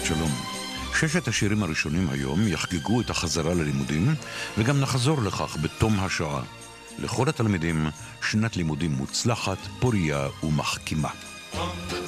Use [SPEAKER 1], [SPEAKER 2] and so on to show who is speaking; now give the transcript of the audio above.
[SPEAKER 1] שבת שלום. 6 השירים הראשונים היום יחגגו את החזרה ללימודים, וגם נחזור לכך בתום השעה. לכל התלמידים, שנת לימודים מוצלחת, פוריה ומחכימה.